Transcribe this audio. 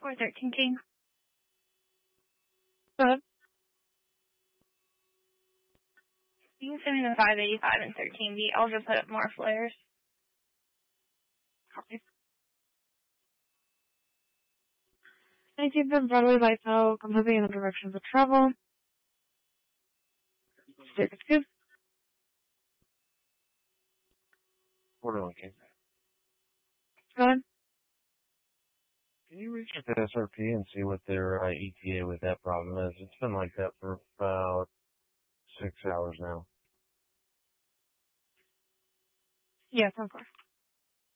413 King. Go ahead. You can send me the 585 and 13B. I'll just put up more flares. Copy. 19th and Broadway lights out, completely in the directions of travel. State excuse. Order one, King. Go ahead. Can you reach out to SRP and see what their ETA with that problem is? It's been like that for about 6 hours now. Yes, of course.